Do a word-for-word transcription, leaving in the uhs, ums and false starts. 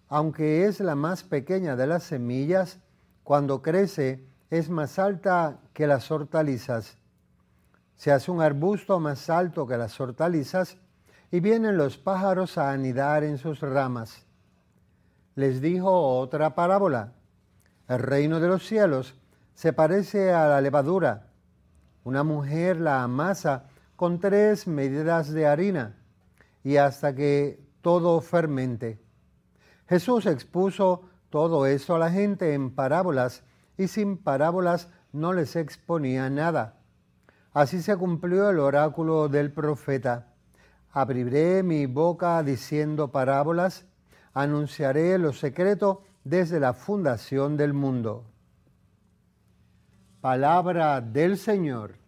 aunque es la más pequeña de las semillas, cuando crece es más alta que las hortalizas. Se hace un arbusto más alto que las hortalizas y vienen los pájaros a anidar en sus ramas. Les dijo otra parábola. El reino de los cielos se parece a la levadura. Una mujer la amasa con tres medidas de harina y hasta que todo fermente. Jesús expuso todo esto a la gente en parábolas y sin parábolas no les exponía nada. Así se cumplió el oráculo del profeta. Abriré mi boca diciendo parábolas, anunciaré lo secreto desde la fundación del mundo. Palabra del Señor.